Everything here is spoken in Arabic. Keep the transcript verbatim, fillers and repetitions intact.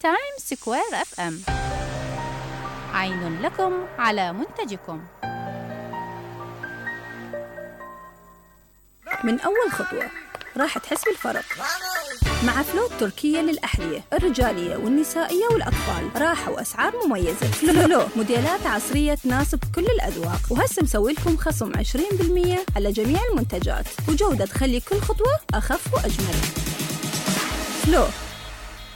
تايم سكوير اف ام، عين لكم على منتجكم. من أول خطوة راح تحس بالفرق مع فلو التركية للأحذية الرجالية والنسائية والأطفال، راحة وأسعار مميزة. فلو موديلات عصرية تناسب كل الأذواق، وهسه مسوي لكم خصم عشرين بالمية على جميع المنتجات، وجودة تخلي كل خطوة أخف وأجمل. فلو